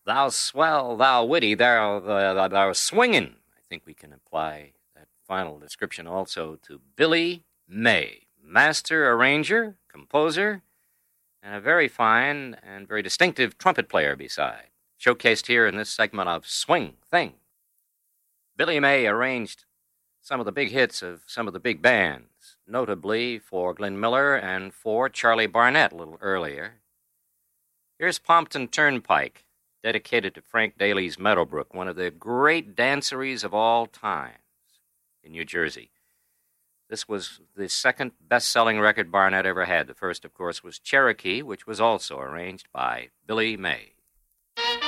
Thou swell, thou witty, thou swinging. I think we can apply that final description also to Billy May, master arranger, composer, and a very fine and very distinctive trumpet player beside, showcased here in this segment of Swing Thing. Billy May arranged some of the big hits of some of the big bands, notably for Glenn Miller and for Charlie Barnett a little earlier. Here's Pompton Turnpike, dedicated to Frank Daly's Meadowbrook, one of the great danceries of all times in New Jersey. This was the second best-selling record Barnett ever had. The first, of course, was Cherokee, which was also arranged by Billy May.